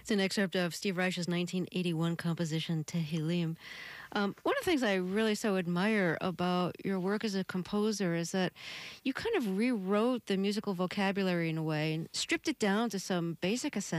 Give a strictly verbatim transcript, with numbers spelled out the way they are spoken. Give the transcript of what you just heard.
It's an excerpt of Steve Reich's nineteen eighty-one composition, Tehillim. Um, one of the things I really so admire about your work as a composer is that you kind of rewrote the musical vocabulary in a way and stripped it down to some basic essentials.